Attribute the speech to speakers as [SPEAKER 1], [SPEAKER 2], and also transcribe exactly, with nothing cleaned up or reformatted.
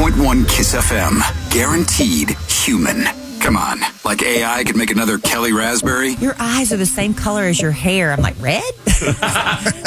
[SPEAKER 1] point one Kiss F M. Guaranteed human. Come on, like A I could make another Kelly Raspberry?
[SPEAKER 2] Your eyes are the same color as your hair. I'm like, red?